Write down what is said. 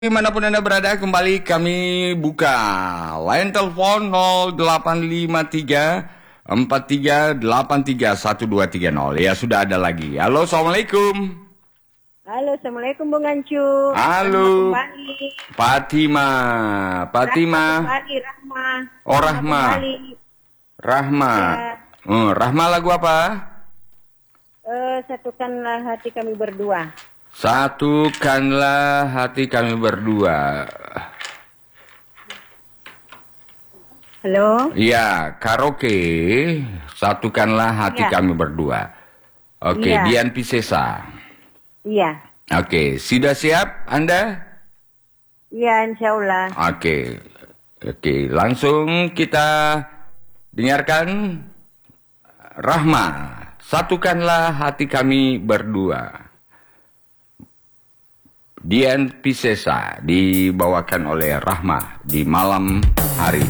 Dimanapun Anda berada, kembali kami buka line telepon 0853 4383 1230. Ya, sudah ada lagi. Halo, Assalamualaikum. Halo, Assalamualaikum Bung Ancu. Halo, Rahma kembali. Fatima. Rahma kembali, Rahma. Oh, Rahma. Kembali. Rahma. Ya. Rahma lagu apa? Satukanlah hati kami berdua. Satukanlah hati kami berdua. Halo? Iya, karaoke. Satukanlah hati kami berdua. Oke, Iya. Dian Piscesa. Iya. Oke, sudah siap Anda? Iya, insya Allah. Oke, langsung kita dengarkan Rahma. Satukanlah hati kami berdua. Dian Piscesa dibawakan oleh Rahma di malam hari.